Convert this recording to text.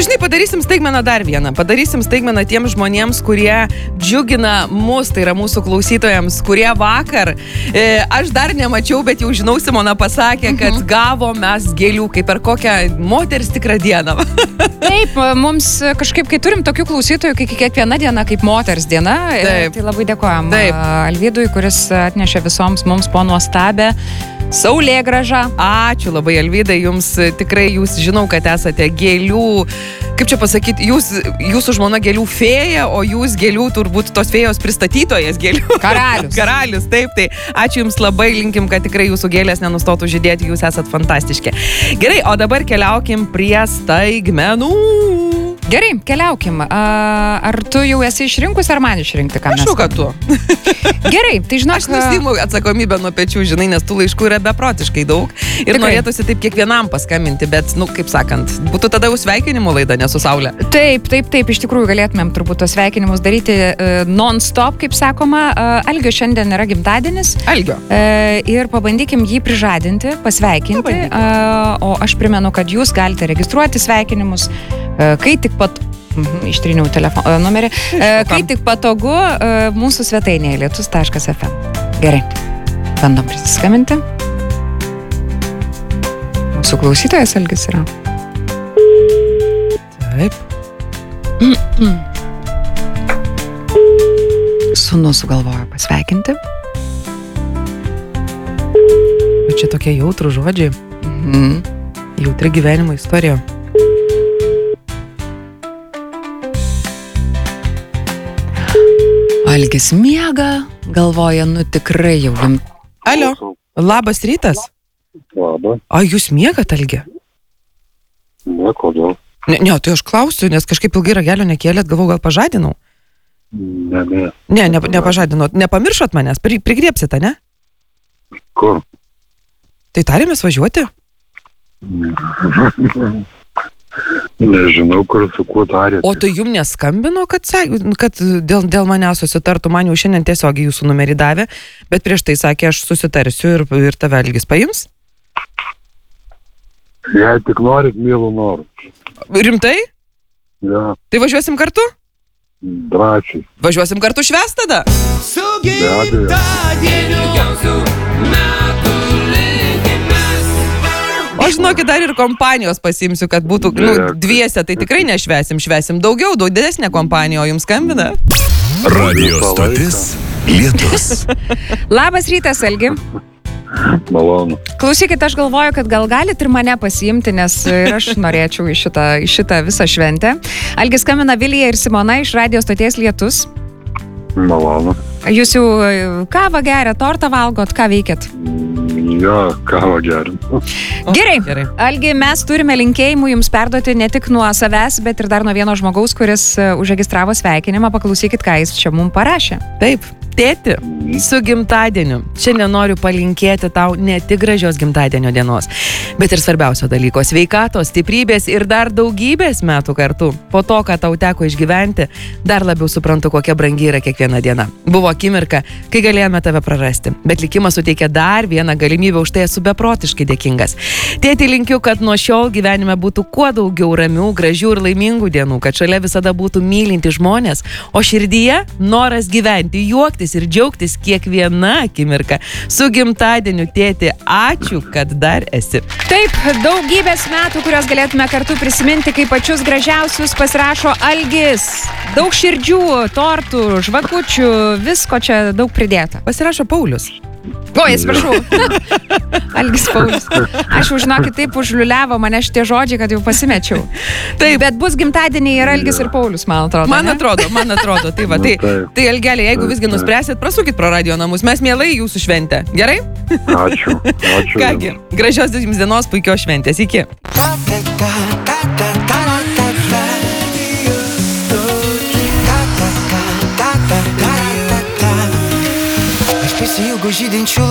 žinai, padarysim staigmeną dar vieną. Padarysim staigmeną tiems žmonėms, kurie džiugina mus, tai yra mūsų klausytojams, kurie vakar, aš dar nemačiau, bet jau žinau, Simona pasakė, kad gavo mes gėlių, kaip per kokią moters tikrą dieną. Taip, mums kažkaip, kai turim tokių klausytojų, kai kiekviena diena kaip moters diena, tai labai dėkojam Alvydui, kuris atnešė visoms mums po nuostabę saulėgrąžą. Ačiū labai, Alvydai, jums tikrai, jūs žinau, kad esate gėlių, kaip čia pasakyti, jūsų žmona gėlių fėja, o jūs gėlių turbūt tos fėjos pristatytojas gėlių. Karalius. Karalius, taip, tai ačiū jums labai, linkim, kad tikrai jūsų gėlės nenustotų žydėti, jūs esat fantastiški. Gerai, o dabar keliaukim prie staigmenų. Gerai, keliaukim. Ar tu jau esi išrinkus, ar man išrinkti, ką mes? Ašu, kad tu. Gerai, tai žinok... Aš nusiimu atsakomybę nuo pečių, žinai, nes tų laiškų yra beprotiškai daug. Ir tikrai norėtųsi taip kiekvienam paskambinti, bet, kaip sakant, būtų tada jau sveikinimų laida, ne su Saule. Taip, iš tikrųjų galėtumėm turbūt tos sveikinimus daryti non-stop, kaip sakoma. Algio šiandien yra gimtadienis. Algio. Ir pabandykim jį prižadinti, pasveikinti. O aš primenu, kad jūs galite registruoti sveikinimus, kai tik ištryniau telefono numerį. Kai tik patogu mūsų svetainėje lietus.fm. Gerai, bandom prisiskambinti. Mūsų klausytojas Algis yra. Taip. Sūnus sugalvojo pasveikinti. Bet čia tokie jautrų žodžiai. Jautri gyvenimo istorija. Algis miega, galvoja, tikrai jau jums. Alio, labas rytas. Labas. A, jūs miegat, Algi? Ne, kodėl? Ne, tai aš klausiu, nes kažkaip ilgai ragelio nekėlėt, galvau, gal pažadinau? Ne. Ne, nepažadinot. Nepamiršot manęs, prigriepsite, ne? Kur? Tai tarėmės važiuoti? Nežinau, kur su kuo tarėte. O tai jum neskambino, kad dėl manęs susitartų, man jau šiandien tiesiogiai jūsų numerį davė, bet prieš tai sakė, aš susitarsiu ir tave Algis paims? Jei tik norit, mielų norų. Rimtai? Ja. Tai važiuosim kartu? Drąsiai. Važiuosim kartu švęst tada? Su gimtadieniu gausiu metų likimas. O žinokit, dar ir kompanijos pasimsiu, kad būtų, dviese, tai tikrai nešvesim, švesim daugiau, daug didesnė kompanija, o jums skambina? Radio stotis Lietus. Labas rytas, Algi. Malonu. Klausykit, aš galvoju, kad gal galit ir mane pasiimti, nes ir aš norėčiau į šitą visą šventę. Algis skambina Vilija ir Simona iš Radio stoties Lietus. Malonu. Jūs jau kavą geria, tortą valgot, ką veikiat? Jo, kavą gerim. Gerai. Algi, mes turime linkėjimų jums perduoti ne tik nuo savęs, bet ir dar nuo vieno žmogaus, kuris užregistravo sveikinimą. Paklausykit, ką jis čia mums parašė. Taip. Tėti, su gimtadieniu. Šiandien noriu palinkėti tau ne tik gražios gimtadienio dienos, bet ir svarbiausio dalyko - sveikatos, stiprybės ir dar daugybės metų kartu. Po to, ką tau teko išgyventi, dar labiau suprantu, kokia brangi yra kiekviena diena. Buvo akimirka, kai galėjome tave prarasti, bet likimas suteikė dar vieną galimybę, už tai esu beprotiškai dėkingas. Tėti, linkiu, kad nuo šiol gyvenime būtų kuo daugiau ramių, gražių ir laimingų dienų, kad šalia visada būtų mylinti žmonės, o širdyje noras gyventi, juoktis ir džiaugtis kiekviena akimirka. Su gimtadieniu, tėti, ačiū, kad dar esi. Taip, daugybės metų, kurios galėtume kartu prisiminti kaip pačius gražiausius, pasirašo Algis. Daug širdžių, tortų, žvakučių, visko čia daug pridėta. Pasirašo Paulius. Oi, atsiprašau. Algis Paulius. Aš jau žinokit, taip užliuliavo mane šitie žodžiai, kad jau pasimečiau. Taip, bet bus gimtadieniai ir Algis ir Paulius, man atrodo. Man atrodo. Tai va, tai Algelė, jeigu visgi nuspręsit, prasukit pro radio namus, mes mielai jūsų šventę. Gerai? Ačiū. Kągi, gražios jums dienos, puikios šventės. Iki. Aš prisiilgu žydinčių